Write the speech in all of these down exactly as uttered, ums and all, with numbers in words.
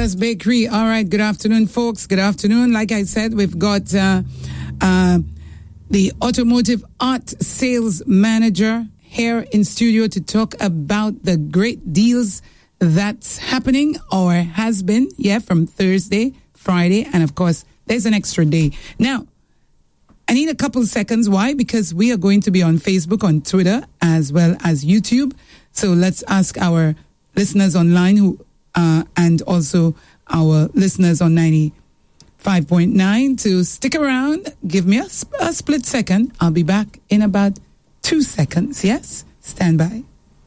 Brothers Bakery. All right, good afternoon, folks. Good afternoon. Like I said, we've got uh, uh, the automotive art sales manager here in studio to talk about the great deals that's happening or has been, yeah, from Thursday, Friday, and of course, there's an extra day. Now, I need a couple seconds. Why? Because we are going to be on Facebook, on Twitter, as well as YouTube. So let's ask our listeners online who uh, and also our listeners on ninety-five point nine to stick around. Give me a, a split second. I'll be back in about two seconds. Yes? Stand by.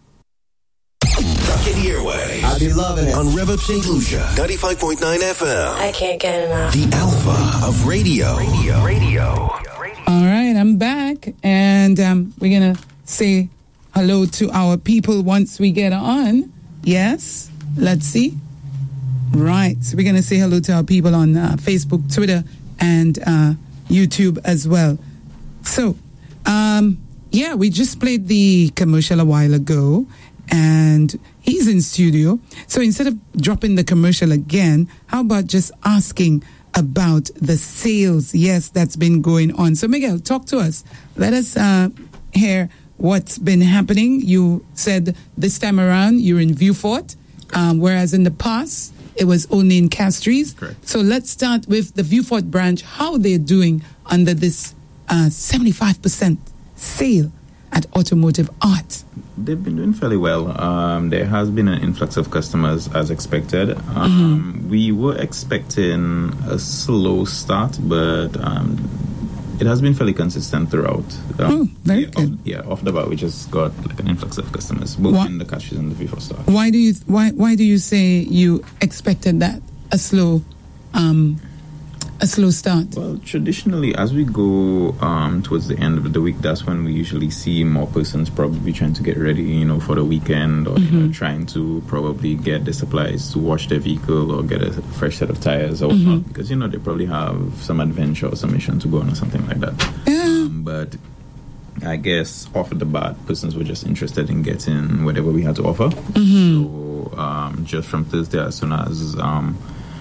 Rocket Your Way. I be loving it. On Rev Up Saint Lucia, ninety-five point nine F M. I can't get enough. The alpha of radio. Radio. Radio. All right, I'm back. And um, we're going to say hello to our people once we get on. Yes? Let's see. Right. So we're going to say hello to our people on uh, Facebook, Twitter, and uh, YouTube as well. So, um, yeah, we just played the commercial a while ago, and he's in studio. So instead of dropping the commercial again, how about just asking about the sales, yes, that's been going on. So, Miguel, talk to us. Let us uh, hear what's been happening. You said this time around you're in Vieux Fort, um, whereas in the past it was only in Castries. Correct. So let's start with the Vieux Fort branch, how they're doing under this uh, seventy-five percent sale at Automotive Art. They've been doing fairly well. Um, there has been an influx of customers as expected. Um, mm-hmm. We were expecting a slow start, but um, it has been fairly consistent throughout. Um, oh, very yeah, good. Off, yeah, off the bat, we just got like an influx of customers, both what? in the Castries and the Vieux Fort store. Why do you why why do you say you expected that a slow um, a slow start? Well, traditionally, as we go um, towards the end of the week, that's when we usually see more persons probably trying to get ready, you know, for the weekend, or mm-hmm. you know, trying to probably get the supplies to wash their vehicle or get a fresh set of tires or whatnot, mm-hmm. because, you know, they probably have some adventure or some mission to go on or something like that. Yeah. Um, but I guess off the bat, persons were just interested in getting whatever we had to offer. Mm-hmm. So um, just from Thursday, as soon as um,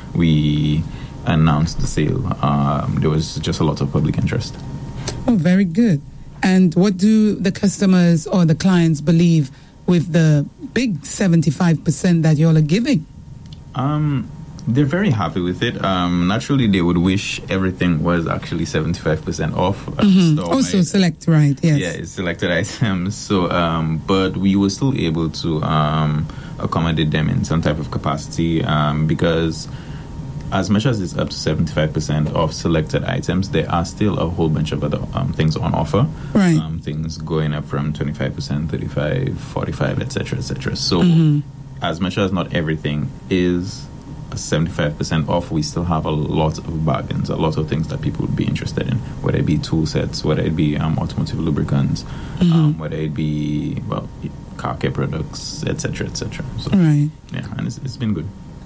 we announced the sale, um, there was just a lot of public interest. Oh, very good. And what do the customers or the clients believe with the big seventy-five percent that you all are giving? Um, they're very happy with it. Um, naturally, they would wish everything was actually seventy-five percent off. Mm-hmm. Also might, select, right, yes. Yeah, it's selected items. So, um, but we were still able to um, accommodate them in some type of capacity um, because as much as it's up to seventy-five percent of selected items, there are still a whole bunch of other um, things on offer. Right. Um, things going up from twenty-five percent, thirty-five, forty-five, et cetera, et cetera. So mm-hmm. as much as not everything is seventy-five percent off, we still have a lot of bargains, a lot of things that people would be interested in, whether it be tool sets, whether it be um, automotive lubricants, mm-hmm. um, whether it be, well, car care products, et cetera, et cetera. So, right. Yeah, and it's, it's been good.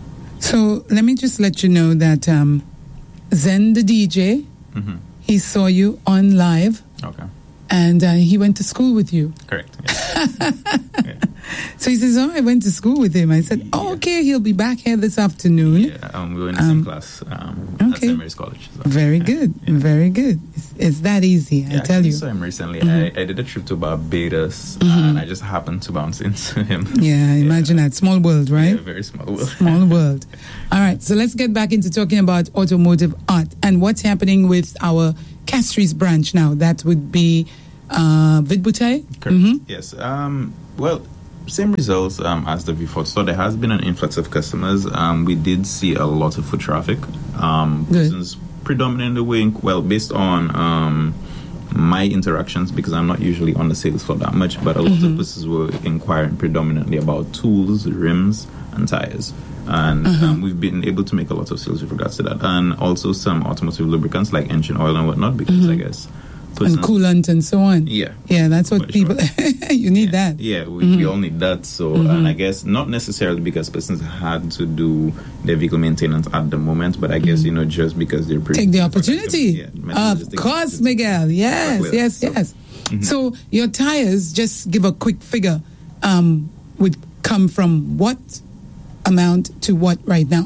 So let me just let you know that um, Zen, the D J, mm-hmm. he saw you on live. Okay. And uh, he went to school with you. Correct. Yeah. Yeah. So he says, oh, I went to school with him. I said, yeah. oh, okay, he'll be back here this afternoon. Yeah, um, we were in the um, same class um, okay. at Saint Mary's College. So. Very good, yeah. very good. It's, it's that easy, yeah, I tell you. I saw him recently. Mm-hmm. I, I did a trip to Barbados, mm-hmm. and I just happened to bounce into him. Yeah, imagine yeah. that. Small world, right? Yeah, very small world. Small world. All right, so let's get back into talking about automotive art and what's happening with our Castries branch now. That would be uh, Vide Bouteille? Correct. Mm-hmm. Yes. Um, well, same results um, as the Vieux Fort store. There has been an influx of customers. Um, we did see a lot of foot traffic. Um, persons predominantly weighing, well, based on um, my interactions, because I'm not usually on the sales floor that much, but a lot mm-hmm. of persons were inquiring predominantly about tools, rims, and tires. And uh-huh. um, we've been able to make a lot of sales with regards to that. And also some automotive lubricants like engine oil and whatnot, because mm-hmm. I guess... And coolant and so on. Yeah. Yeah, that's what people... you need yeah. that. Yeah, we, mm-hmm. we all need that. So, mm-hmm. and I guess not necessarily because persons had to do their vehicle maintenance at the moment, but I guess, mm-hmm. you know, just because they're... Take the opportunity. Yeah, of course, Miguel. Yes, yes, so, yes. Mm-hmm. So, your tires, just give a quick figure, um, would come from what amount to what right now?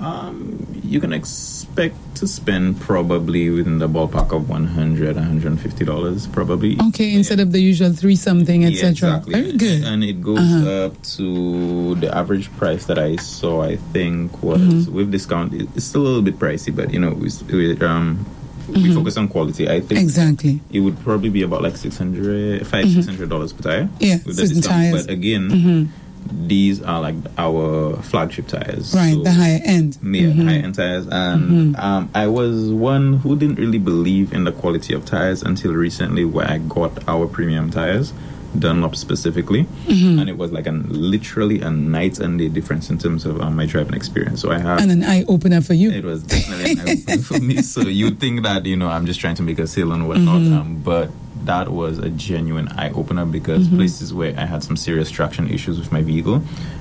Um, you can expect to spend probably within the ballpark of one hundred dollars, one hundred fifty dollars probably. Okay, instead yeah. of the usual three something, et cetera. Yeah, exactly. Very good. And it goes uh-huh. up to the average price that I saw, I think, was mm-hmm. with discount. It's still a little bit pricey, but you know, we, we, um, mm-hmm. we focus on quality. I think exactly it would probably be about like six hundred, five, mm-hmm. six hundred dollars per tire. Yeah, with the discount. Tires. But again, mm-hmm. these are like our flagship tires, right? So, the higher end, yeah, mm-hmm. higher end tires. And mm-hmm. um, I was one who didn't really believe in the quality of tires until recently, where I got our premium tires, Dunlop specifically, mm-hmm. and it was like a literally a night and day difference in terms of um, my driving experience. So I have and an eye opener for you. It was definitely an eye opener for me. So you'd think that you know I'm just trying to make a sale and whatnot, mm-hmm. um, but that was a genuine eye-opener because mm-hmm. places where I had some serious traction issues with my vehicle,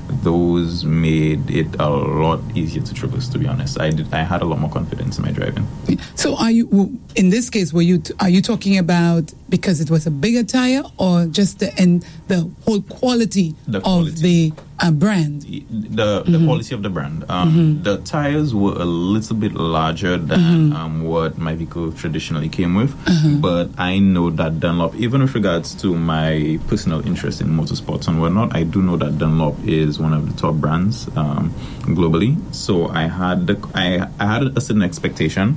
those made it a lot easier to traverse, to be honest. I did. I had a lot more confidence in my driving. So are you, in this case, were you, t- are you talking about because it was a bigger tire or just the and the whole quality, the quality. of the uh, brand? The, the, mm-hmm. the quality of the brand. Um, mm-hmm. The tires were a little bit larger than mm-hmm. um, what my vehicle traditionally came with, mm-hmm. but I know that Dunlop, even with regards to my personal interest in motorsports and whatnot, I do know that Dunlop is one of the top brands um, globally. So I had the, I, I had a certain expectation,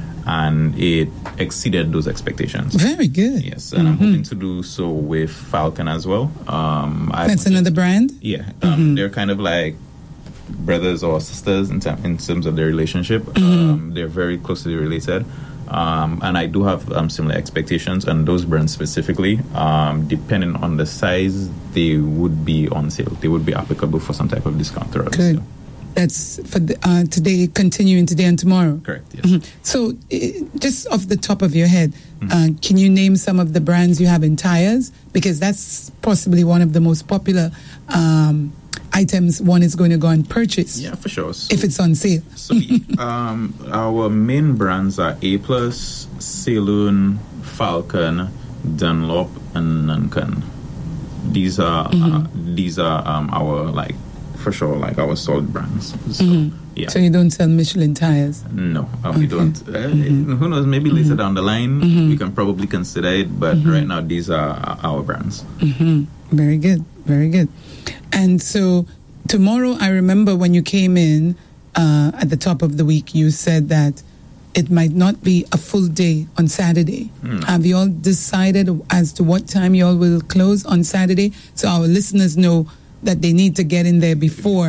and it exceeded those expectations. Very good. Yes, and mm-hmm. I'm hoping to do so with Falcon as well. Um, That's another brand? Yeah, um, mm-hmm. they're kind of like brothers or sisters in, term, in terms of their relationship. Mm-hmm. Um, they're very closely related. Um, and I do have um, similar expectations, and those brands specifically, um, depending on the size, they would be on sale. They would be applicable for some type of discount throughout the sale. That's for the, uh, today, continuing today and tomorrow. Correct, yes. Mm-hmm. So, uh, just off the top of your head, mm-hmm. uh, can you name some of the brands you have in tires? Because that's possibly one of the most popular um, items one is going to go and purchase. Yeah, for sure. So, if it's on sale. So, um, our main brands are A Plus, Saloon, Falcon, Dunlop, and Nankan. These are mm-hmm. uh, these are um, our like. For sure, like our solid brands. So, mm-hmm. yeah. So you don't sell Michelin tires? No, uh, we okay. don't. Uh, mm-hmm. Who knows? Maybe mm-hmm. later down the line mm-hmm. we can probably consider it. But mm-hmm. right now, these are our brands. Mm-hmm. Very good, very good. And so tomorrow, I remember when you came in uh, at the top of the week, you said that it might not be a full day on Saturday. Mm. Have you all decided as to what time you all will close on Saturday, so our listeners know that they need to get in there before?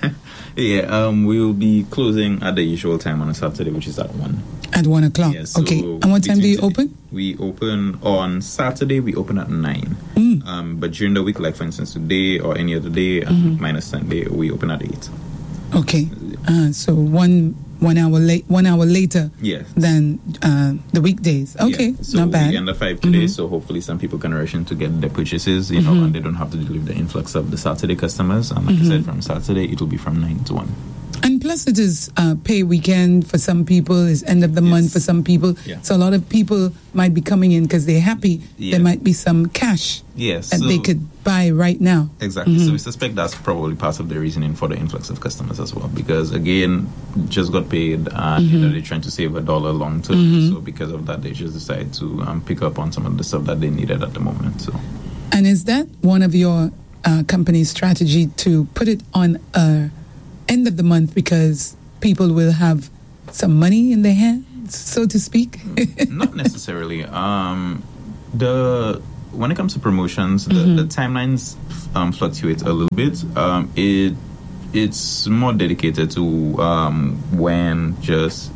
Yeah, um, we will be closing at the usual time on a Saturday, which is at one. At one o'clock. Yeah, so okay. And what time do you open? We open on Saturday. We open at nine. Mm. Um, but during the week, like for instance today or any other day, um, mm-hmm. minus Sunday, we open at eight. Okay. Uh, so one. One hour late, one hour later yes. than uh, the weekdays. Okay, yeah. So not bad. we end at five today, mm-hmm. so hopefully some people can rush in to get their purchases, you mm-hmm. know, and they don't have to deal with the influx of the Saturday customers. And like mm-hmm. I said, from Saturday, it will be from nine to one. And plus it is uh, pay weekend for some people, it's end of the yes. month for some people. Yeah. So a lot of people might be coming in because they're happy. Yeah. There might be some cash yes. that so they could buy right now. Exactly. Mm-hmm. So we suspect that's probably part of the reasoning for the influx of customers as well. Because again, just got paid and mm-hmm. you know, they're trying to save a dollar long term. Mm-hmm. So because of that, they just decide to um, pick up on some of the stuff that they needed at the moment. So, and is that one of your uh, company's strategy to put it on uh, end of the month because people will have some money in their hands, so to speak? Not necessarily. Um, the when it comes to promotions, the, mm-hmm. the timelines um, fluctuate a little bit. Um, it it's more dedicated to um, when just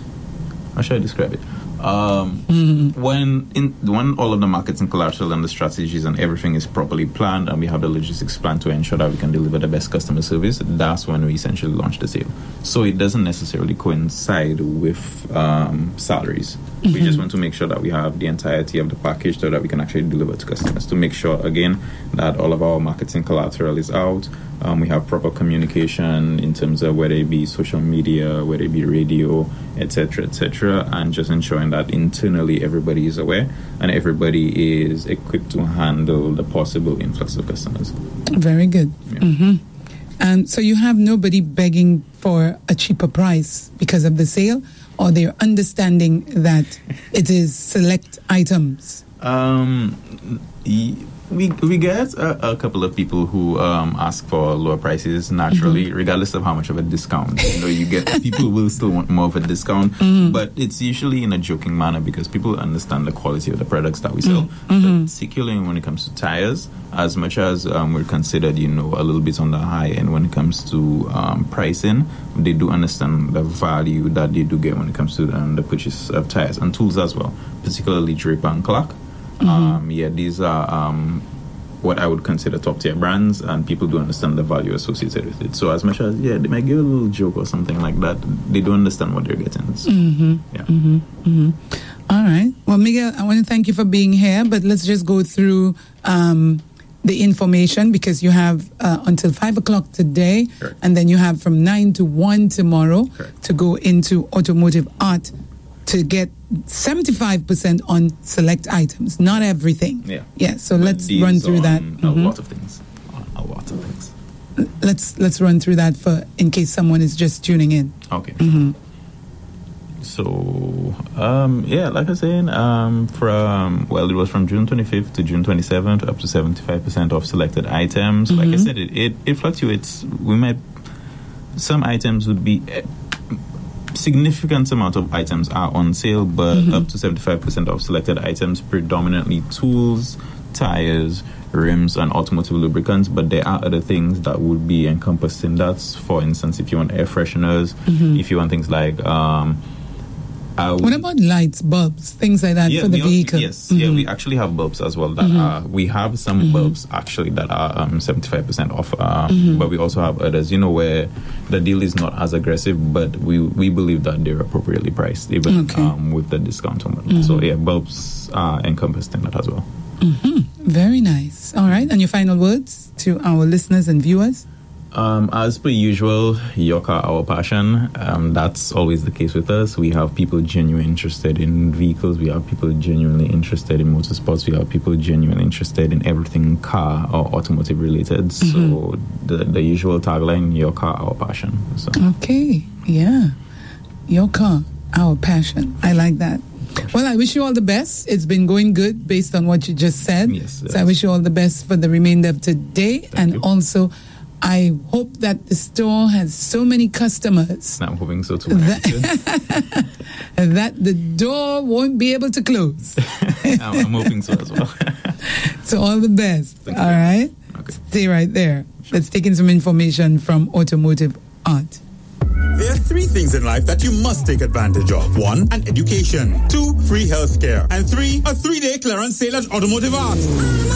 how should I describe it? Um, mm-hmm. When in when all of the marketing collateral and the strategies and everything is properly planned, and we have the logistics plan to ensure that we can deliver the best customer service, that's when we essentially launch the sale. So it doesn't necessarily coincide with um, salaries. Mm-hmm. We just want to make sure that we have the entirety of the package so that we can actually deliver to customers. To make sure again that all of our marketing collateral is out. Um, we have proper communication in terms of whether it be social media, whether it be radio, et cetera, et cetera, and just ensuring that internally everybody is aware and everybody is equipped to handle the possible influx of customers. Very good. Yeah. Mm-hmm. Um, so you have nobody begging for a cheaper price because of the sale, or they're understanding that it is select items? Um, y- we we get a, a couple of people who um, ask for lower prices naturally, mm-hmm. regardless of how much of a discount. You know, you get people will still want more of a discount, mm-hmm. but it's usually in a joking manner because people understand the quality of the products that we sell, mm-hmm. particularly when it comes to tires. As much as um, we're considered, you know, a little bit on the high end when it comes to um, pricing, they do understand the value that they do get when it comes to um, the purchase of tires and tools as well, particularly Draper and Clark. Mm-hmm. Um, yeah, these are um, what I would consider top tier brands, and people do understand the value associated with it. So as much as, yeah, they might give a little joke or something like that, they do understand what they're getting. So, mm-hmm. yeah. Mm-hmm. Mm-hmm. All right. Well, Miguel, I want to thank you for being here, but let's just go through um, the information, because you have uh, until five o'clock today, Correct. And then you have from nine to one tomorrow. Correct. To go into automotive art to get seventy-five percent on select items, not everything. Yeah. Yeah. So But let's these run through on that. A Mm-hmm. lot of things. A lot of things. Let's let's run through that for in case someone is just tuning in. Okay. Mm-hmm. So, um, yeah, like I was saying, um, from, well, it was from June twenty-fifth to June twenty-seventh, up to seventy-five percent of selected items. Mm-hmm. Like I said, it, it, it fluctuates. We might, some items would be, uh, significant amount of items are on sale, but mm-hmm. up to seventy-five percent of selected items, predominantly tools, tires, rims, and automotive lubricants. But there are other things that would be encompassed in that. For instance, if you want air fresheners, mm-hmm. if you want things like um, Uh, what about lights, bulbs, things like that yeah, for the also, vehicle? yes, mm-hmm. yeah, we actually have bulbs as well. That mm-hmm. are, we have some mm-hmm. bulbs actually that are um, seventy-five percent off, um, mm-hmm. but we also have others, you know, where the deal is not as aggressive, but we, we believe that they're appropriately priced, even okay. um, with the discount on them. Mm-hmm. So, yeah, bulbs are encompassed in that as well. Mm-hmm. Very nice. All right, and your final words to our listeners and viewers? Um, as per usual, your car, our passion. Um, that's always the case with us. We have people genuinely interested in vehicles. We have people genuinely interested in motorsports. We have people genuinely interested in everything car or automotive related. Mm-hmm. So the the usual tagline, your car, our passion. So. Okay, yeah. Your car, our passion. I like that. Well, I wish you all the best. It's been going good based on what you just said. Yes. So I wish you all the best for the remainder of today. Thank and you. Also, I hope that the store has so many customers. I'm hoping so too. That, that the door won't be able to close. I'm, I'm hoping so as well. So all the best. Thank all you. right? Okay. Stay right there. Sure. Let's take in some information from Automotive Art. There are three things in life that you must take advantage of. One, an education. Two, free healthcare. And three, a three-day clearance sale at Automotive Art.